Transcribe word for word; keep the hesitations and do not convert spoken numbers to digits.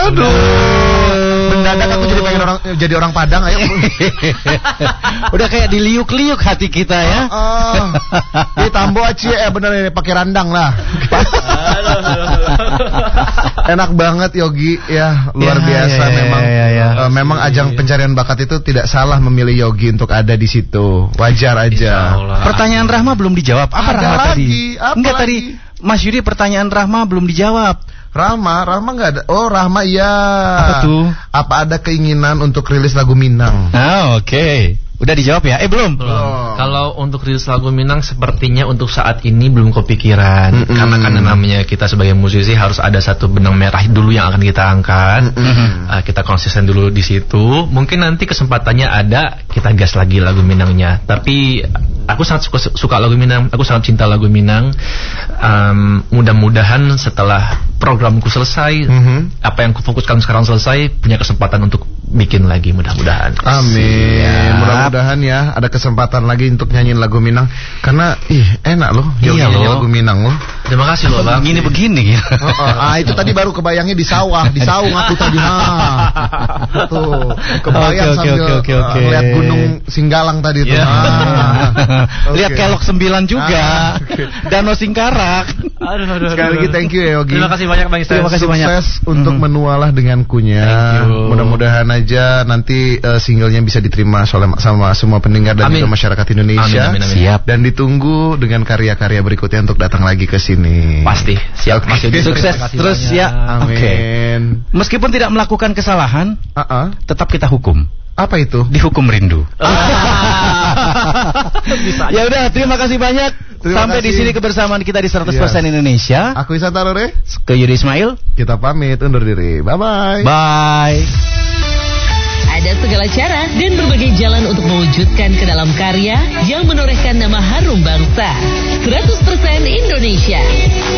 Aduh. Mendadak aku jadi pengen orang jadi orang Padang, ayo. Udah kayak diliuk-liuk hati kita ya. Oh. Di Tambo aci eh bener ini pakai randang lah. Enak banget Yogi ya, luar ya, biasa ya, memang. Ya, ya, ya. Uh, memang ajang pencarian bakat itu tidak salah memilih Yogi untuk ada di situ. Wajar aja. Pertanyaan Rahma belum dijawab. Apa ada Rahma lagi, tadi? Apa Enggak lagi? Tadi Mas Yudi pertanyaan Rahma belum dijawab. Rahma, Rahma nggak ada. Oh Rahma iya. Apa tuh? Apa ada keinginan untuk rilis lagu Minang? Ah oke. Okay. Udah dijawab ya? Eh belum. Belum. Oh. Kalau untuk rilis lagu Minang sepertinya untuk saat ini belum kepikiran. Mm-hmm. Karena kan namanya kita sebagai musisi harus ada satu benang merah dulu yang akan kita angkat. Mm-hmm. uh, Kita konsisten dulu di situ. Mungkin nanti kesempatannya ada, kita gas lagi lagu Minangnya. Tapi aku sangat suka, suka lagu Minang. Aku sangat cinta lagu Minang. um, Mudah-mudahan setelah programku selesai, mm-hmm. apa yang kufokuskan sekarang selesai, punya kesempatan untuk bikin lagi, mudah-mudahan. Amin. Siap. Mudah-mudahan ya ada kesempatan lagi untuk nyanyiin lagu Minang. Karena ih enak loh iya nyanyi lagu Minang loh. Terima kasih loh Bang. Begini-begini gitu. Oh, oh. Ah itu tadi baru kebayangnya di sawah, di saung aku tadi. Ha. Tuh, kebayang okay, sambil okay, okay, okay. lihat Gunung Singgalang tadi tuh. Yeah. Ah. Okay. Lihat Kelok sembilan juga. Ah, okay. Danau Singkarak. Aduh, aduh, sekali lagi thank you ya Yogi. Terima kasih banyak Bang Istan. Terima kasih banyak. Sukses untuk hmm. menualah dengan kunya. Mudah-mudahan aja nanti uh, singlenya bisa diterima oleh sama semua pendengar dan juga masyarakat Indonesia. Amin, amin, amin. Siap. Dan ditunggu dengan karya-karya berikutnya untuk datang lagi ke sini. Pasti. Siap. Okay. Masih sukses terus banyak. Ya. Amin. Okay. Meskipun tidak melakukan kesalahan, uh-uh. tetap kita hukum. Apa itu? Dihukum rindu. Ya udah, terima kasih banyak. Terima Sampai kasih. Di sini kebersamaan kita di seratus persen yes. Indonesia. Aku Ihsan Tarore. Ke Yudi Ismail. Kita pamit undur diri. Bye bye. Bye. Ada segala cara dan berbagai jalan untuk mewujudkan ke dalam karya yang menorehkan nama harum bangsa. seratus persen Indonesia.